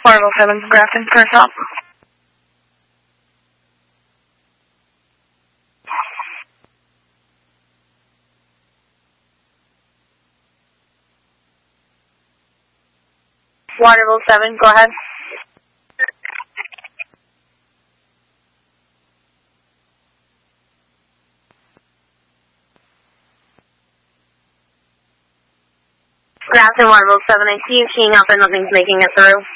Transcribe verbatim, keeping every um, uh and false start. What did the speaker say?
Waterville seven, Grafton, first stop. Waterville seven, go ahead. Grafton, Waterville seven, I see you keying up and nothing's making it through.